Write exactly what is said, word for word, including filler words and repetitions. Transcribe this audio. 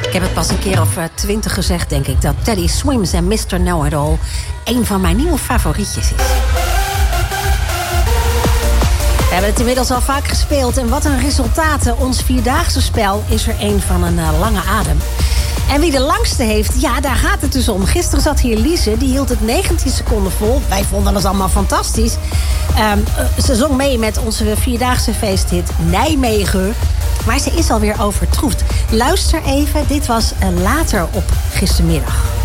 Ik heb het pas een keer of twintig gezegd, denk ik, dat Teddy Swims en mister Know-It-All een van mijn nieuwe favorietjes is. We hebben het inmiddels al vaak gespeeld en wat een resultaten. Ons vierdaagse spel is er een van een uh, lange adem. En wie de langste heeft, ja, daar gaat het dus om. Gisteren zat hier Lize, die hield het negentien seconden vol. Wij vonden het allemaal fantastisch. Um, uh, ze zong mee met onze vierdaagse feesthit Nijmegen. Maar ze is alweer overtroefd. Luister even, dit was uh, later op gistermiddag.